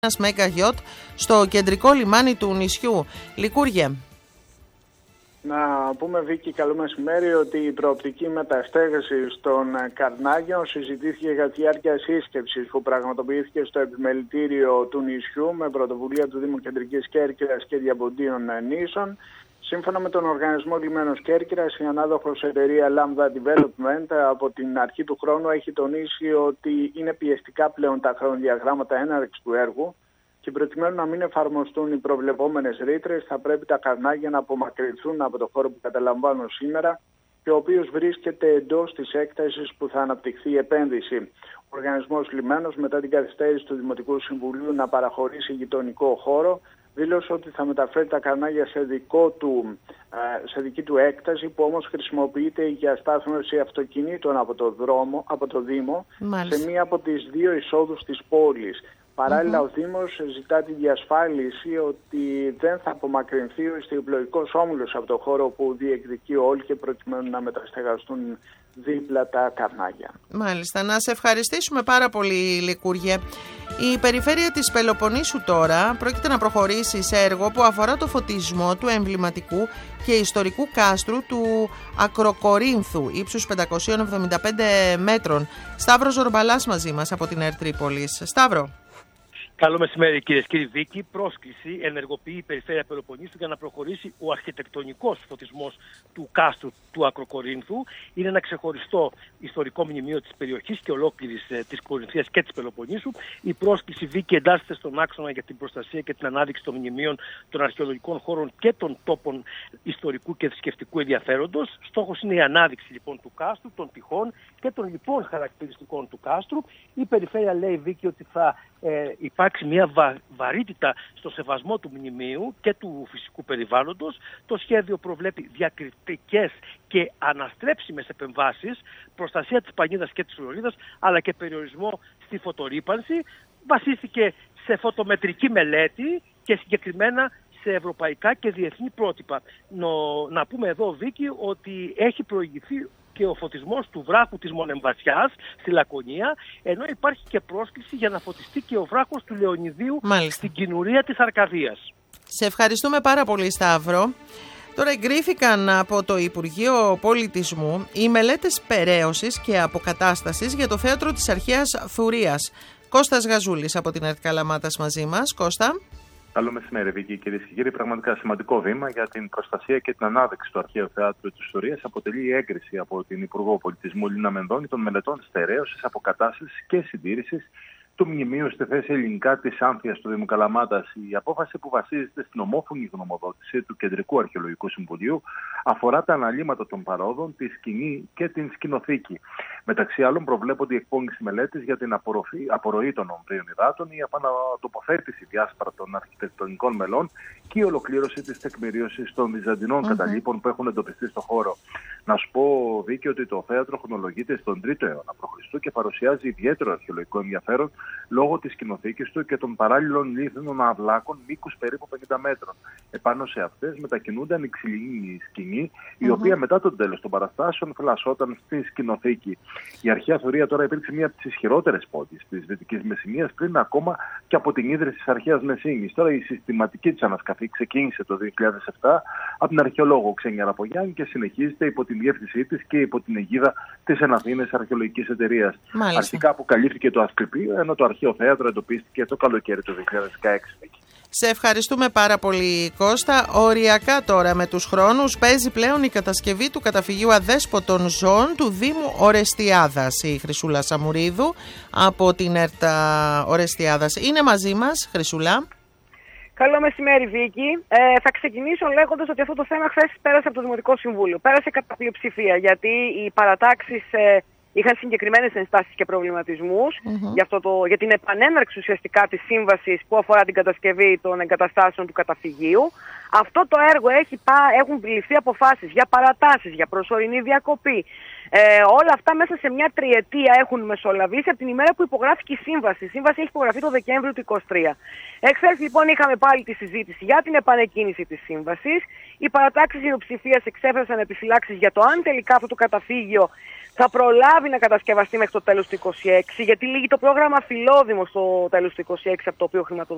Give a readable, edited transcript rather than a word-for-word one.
ένας μέγα γιότ στο κεντρικό λιμάνι του νησιού. Λικούργε. Να πούμε, Βίκη, καλό μεσημέρι, ότι η προοπτική μεταστέγασης των Καρνάγιων συζητήθηκε για τη διάρκεια σύσκεψης που πραγματοποιήθηκε στο επιμελητήριο του νησιού με πρωτοβουλία του Δήμου Κεντρικής Κέρκυρας και Διαποντίων Νήσων. Σύμφωνα με τον Οργανισμό Λιμένος Κέρκυρας, η ανάδοχος εταιρεία Lambda Development από την αρχή του χρόνου έχει τονίσει ότι είναι πιεστικά πλέον τα χρονοδιαγράμματα έναρξης του έργου και προκειμένου να μην εφαρμοστούν οι προβλεπόμενες ρήτρες, θα πρέπει τα Καρνάγια να απομακρυνθούν από το χώρο που καταλαμβάνουν σήμερα και ο οποίος βρίσκεται εντός της έκτασης που θα αναπτυχθεί η επένδυση. Ο Οργανισμός Λιμένος, μετά την καθυστέρηση του Δημοτικού Συμβουλίου να παραχωρήσει γειτονικό χώρο, δήλωσε ότι θα μεταφέρει τα Καρνάγια σε δική του έκταση, που όμως χρησιμοποιείται για στάθμευση αυτοκινήτων από το Δήμο. Μάλιστα. Σε μία από τις δύο εισόδους της πόλης. Παράλληλα, ο Δήμος ζητά τη διασφάλιση ότι δεν θα απομακρυνθεί ο ιστιοπλοϊκός όμιλος από το χώρο που διεκδικεί όλοι και προκειμένου να μεταστεγαστούν δίπλα τα Καρνάγια. Μάλιστα. Να σε ευχαριστήσουμε πάρα πολύ, Λικούργε. Η περιφέρεια της Πελοποννήσου τώρα πρόκειται να προχωρήσει σε έργο που αφορά το φωτισμό του εμβληματικού και ιστορικού κάστρου του Ακροκορίνθου, ύψους 575 μέτρων. Σταύρος Ζορμπαλάς μαζί μας από την ΕΡΤ Τρίπολης. Σταύρο. Καλό μεσημέρι, κυρίες και κύριοι. Βίκη, πρόσκληση ενεργοποιεί η Περιφέρεια Πελοποννήσου για να προχωρήσει ο αρχιτεκτονικός φωτισμός του κάστρου του Ακροκορίνθου. Είναι ένα ξεχωριστό ιστορικό μνημείο της περιοχής και ολόκληρης της Κορινθίας και της Πελοποννήσου. Η πρόσκληση, Βίκη, εντάσσεται στον άξονα για την προστασία και την ανάδειξη των μνημείων των αρχαιολογικών χώρων και των τόπων ιστορικού και θρησκευτικού ενδιαφέροντος. Στόχος είναι η ανάδειξη λοιπόν του κάστρου, των τυχών και των λοιπόν χαρακτηριστικών του κάστρου. Η Περιφέρεια λέει, Βίκη, ότι θα υπάρξει μια βαρύτητα στο σεβασμό του μνημείου και του φυσικού περιβάλλοντος. Το σχέδιο προβλέπει διακριτικές και αναστρέψιμες επεμβάσεις, προστασία της πανίδας και της φλωρίδας, αλλά και περιορισμό στη φωτορύπανση. Βασίστηκε σε φωτομετρική μελέτη και συγκεκριμένα σε ευρωπαϊκά και διεθνή πρότυπα. Να πούμε εδώ, Βίκη, ότι έχει προηγηθεί και ο φωτισμός του βράχου της Μονεμβασιάς στη Λακωνία, ενώ υπάρχει και πρόσκληση για να φωτιστεί και ο βράχος του Λεωνιδίου. Μάλιστα. Στην κοινουρία της Αρκαδίας. Σε ευχαριστούμε πάρα πολύ, Σταύρο. Τώρα εγκρίθηκαν από το Υπουργείο Πολιτισμού οι μελέτες περαίωσης και αποκατάστασης για το θέατρο της Αρχαίας Θουρίας. Κώστας Γαζούλης από την ΕΡΤ Καλαμάτας μαζί μας. Κώστα. Καλό μεσημέρι, Βίκη, κυρίες και κύριοι. Πραγματικά σημαντικό βήμα για την προστασία και την ανάδειξη του Αρχαίου Θεάτρου της Θουρίας αποτελεί η έγκριση από την Υπουργό Πολιτισμού Λίνα Μενδώνη των μελετών στερέωσης, αποκατάστασης και συντήρησης του μνημείου στη θέση ελληνικά της Άμφιας του Δήμου Καλαμάτας. Η απόφαση, που βασίζεται στην ομόφωνη γνωμοδότηση του Κεντρικού Αρχαιολογικού Συμβουλίου, αφορά τα αναλύματα των παρόδων, τη σκηνή και την σκηνοθήκη. Μεταξύ άλλων, προβλέπονται η εκπόνηση μελέτης για την απορροή των ομβρίων υδάτων, η επανατοποθέτηση διάσπαρτων αρχιτεκτονικών μελών και η ολοκλήρωση της τεκμηρίωσης των βυζαντινών καταλήπων που έχουν εντοπιστεί στο χώρο. Να σου πω, Βίκη, ότι το θέατρο χρονολογείται στον 3ο αιώνα π.Χ. και παρουσιάζει ιδιαίτερο αρχαιολογικό ενδιαφέρον λόγω της σκηνοθήκης του και των παράλληλων λίθινων αυλάκων μήκους περίπου 50 μέτρων. Επάνω σε αυτές μετακινούνται ανοιξιλινή σκηνή, η οποία μετά το τέλος των παραστάσεων φυλασσόταν στη σκηνοθήκη. Η Αρχαία Θουρία τώρα υπήρξε μία από τις ισχυρότερες πόλεις της Δυτικής Μεσσηνίας, πριν ακόμα και από την ίδρυση της Αρχαίας Μεσσήνης. Τώρα η συστηματική της ανασκαφή ξεκίνησε το 2007 από την αρχαιολόγο Ξένια Ραπογιάννη και συνεχίζεται υπό την διεύθυνσή της και υπό την αιγίδα της Εναθήνες Αρχαιολογικής Εταιρείας. Αρχικά αποκαλύφθηκε το Ασκληπείο, ενώ το Αρχαίο Θέατρο εντοπίστηκε το καλοκαίρι του 2016. Σε ευχαριστούμε πάρα πολύ, Κώστα. Οριακά τώρα με τους χρόνους παίζει πλέον η κατασκευή του καταφυγείου αδέσποτων ζώων του Δήμου Ορεστιάδας. Η Χρυσούλα Σαμουρίδου από την ΕΡΤ Ορεστιάδας είναι μαζί μας. Χρυσούλα. Καλό μεσημέρι, Βίκη. Θα ξεκινήσω λέγοντας ότι αυτό το θέμα χθες πέρασε από το Δημοτικό Συμβούλιο. Πέρασε κατά πλειοψηφία, γιατί οι παρατάξεις είχαν συγκεκριμένες ενστάσεις και προβληματισμούς για την επανέναρξη ουσιαστικά της σύμβασης που αφορά την κατασκευή των εγκαταστάσεων του καταφυγείου. Αυτό το έργο έχουν ληφθεί αποφάσεις για παρατάσεις, για προσωρινή διακοπή. Όλα αυτά μέσα σε μια τριετία έχουν μεσολαβήσει από την ημέρα που υπογράφηκε η σύμβαση. Η σύμβαση έχει υπογραφεί το Δεκέμβριο του 2023. Εχθές λοιπόν είχαμε πάλι τη συζήτηση για την επανεκκίνηση της σύμβασης. Οι παρατάξεις ιδιοψηφίας εξέφρασαν επιφυλάξεις για το αν τελικά αυτό το καταφύγιο θα προλάβει να κατασκευαστεί μέχρι το τέλος του 2026, γιατί λύγει το πρόγραμμα Φιλόδημο στο τέλος του 2026, από το οποίο χρηματοδοτείται